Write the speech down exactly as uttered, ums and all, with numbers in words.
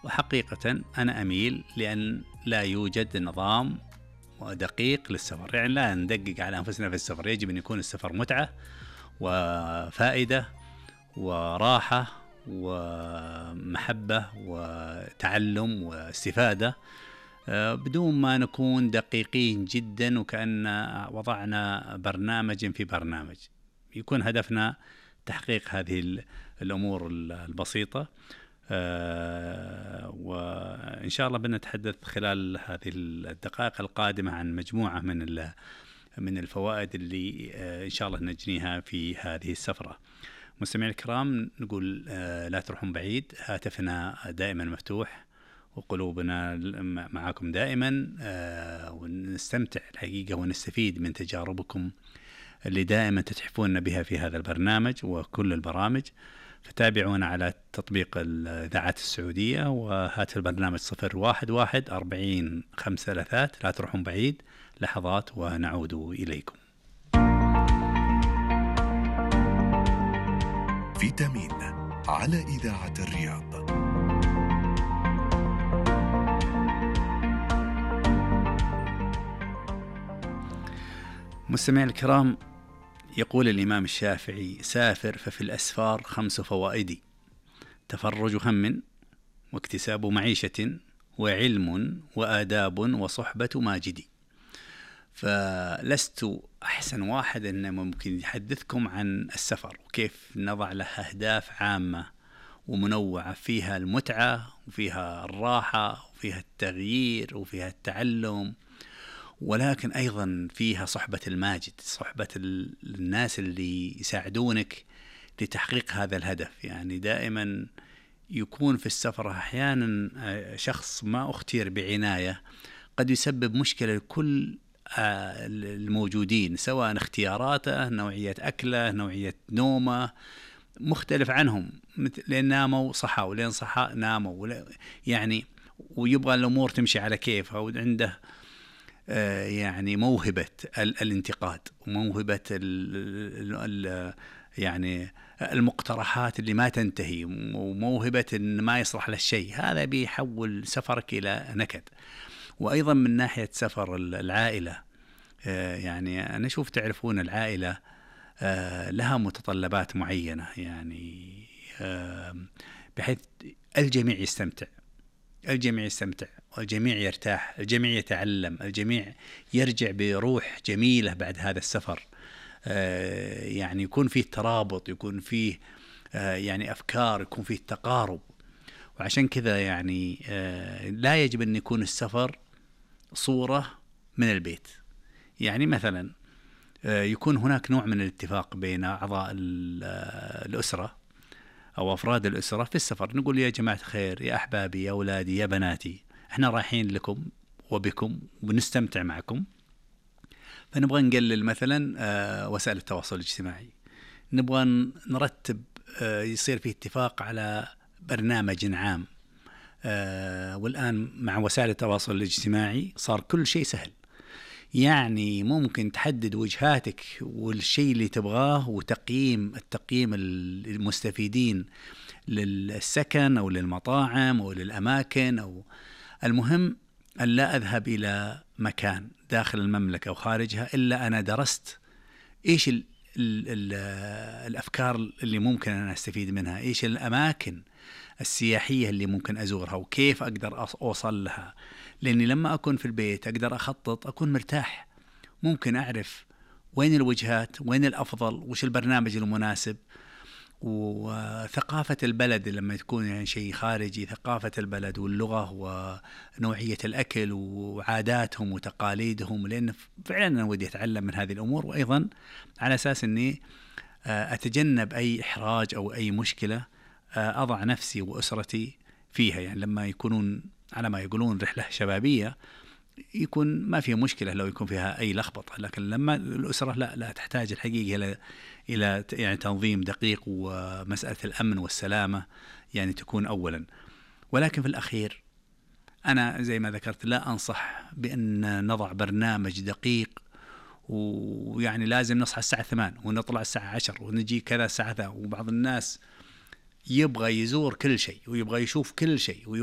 وحقيقة أنا أميل لأن لا يوجد نظام دقيق للسفر، يعني لا ندقق على أنفسنا في السفر. يجب أن يكون السفر متعة وفائدة وراحة ومحبة وتعلم واستفادة، بدون ما نكون دقيقين جدا وكأن وضعنا برنامج في برنامج. يكون هدفنا تحقيق هذه الأمور البسيطة. وإن شاء الله بنتحدث خلال هذه الدقائق القادمة عن مجموعة من من الفوائد اللي إن شاء الله نجنيها في هذه السفرة. مستمعي الكرام، نقول لا تروحون بعيد، هاتفنا دائما مفتوح وقلوبنا معكم دائما، ونستمتع الحقيقة ونستفيد من تجاربكم اللي دائما تتحفون بها في هذا البرنامج وكل البرامج. فتابعونا على تطبيق الإذاعات السعودية وهاتف البرنامج صفر واحد واحد أربعين خمسة ثلاثات. لا تروحون بعيد، لحظات ونعود إليكم. فيتامين على إذاعة الرياض. مستمعي الكرام، يقول الإمام الشافعي: سافر ففي الأسفار خمس فوائد: تفرج هم، واكتساب معيشة، وعلم، وآداب، وصحبة ماجد. فلست أحسن واحد أن ممكن يحدثكم عن السفر وكيف نضع له أهداف عامة ومنوعة، فيها المتعة وفيها الراحة وفيها التغيير وفيها التعلم، ولكن أيضا فيها صحبة الماجد، صحبة الناس اللي يساعدونك لتحقيق هذا الهدف. يعني دائما يكون في السفر أحيانا شخص ما اختير بعناية قد يسبب مشكلة لكل الموجودين، سواء اختياراته، نوعية أكله، نوعية نومه مختلف عنهم، لأن ناموا صحوا ولين صحى ناموا، يعني ويبغى الأمور تمشي على كيفها، وعنده يعني موهبة الانتقاد وموهبة ال ال يعني المقترحات اللي ما تنتهي، وموهبة إن ما يصلح للشيء. هذا بيحول سفرك إلى نكد. وأيضا من ناحية سفر العائلة، يعني أنا أشوف تعرفون العائلة لها متطلبات معينة، يعني بحيث الجميع يستمتع، الجميع يستمتع والجميع يرتاح، الجميع يتعلم، الجميع يرجع بروح جميلة بعد هذا السفر. يعني يكون فيه ترابط، يكون فيه يعني أفكار، يكون فيه تقارب. وعشان كذا يعني لا يجب أن يكون السفر صورة من البيت. يعني مثلا يكون هناك نوع من الاتفاق بين أعضاء الأسرة أو أفراد الأسرة في السفر، نقول يا جماعة خير، يا أحبابي، يا أولادي، يا بناتي، إحنا رايحين لكم وبكم ونستمتع معكم، فنبغى نقلل مثلا وسائل التواصل الاجتماعي، نبغى نرتب يصير فيه اتفاق على برنامج عام. والآن مع وسائل التواصل الاجتماعي صار كل شيء سهل، يعني ممكن تحدد وجهاتك والشيء اللي تبغاه، وتقييم التقييم المستفيدين للسكن أو للمطاعم أو للأماكن، أو المهم أن لا أذهب إلى مكان داخل المملكة أو خارجها إلا أنا درست إيش ال ال ال الأفكار اللي ممكن أنا أستفيد منها، إيش الأماكن السياحية اللي ممكن أزورها، وكيف أقدر أوصل لها. لأني لما أكون في البيت أقدر أخطط، أكون مرتاح، ممكن أعرف وين الوجهات، وين الأفضل، وش البرنامج المناسب. وثقافة البلد لما تكون يعني شيء خارجي، ثقافة البلد واللغة ونوعية الأكل وعاداتهم وتقاليدهم، لأن فعلا أنا ودي أتعلم من هذه الأمور، وأيضا على أساس أني أتجنب أي إحراج أو أي مشكلة أضع نفسي وأسرتي فيها. يعني لما يكونون على ما يقولون رحلة شبابية يكون ما فيها مشكلة لو يكون فيها أي لخبطة، لكن لما الأسرة لا لا تحتاج الحقيقة إلى إلى يعني تنظيم دقيق، ومسألة الأمن والسلامة يعني تكون أولا. ولكن في الأخير أنا زي ما ذكرت لا أنصح بأن نضع برنامج دقيق، ويعني لازم نصحى الساعة ثمان ونطلع الساعة عشر ونجي كذا الساعة ذا. وبعض الناس يبغى يزور كل شيء ويبغى يشوف كل شيء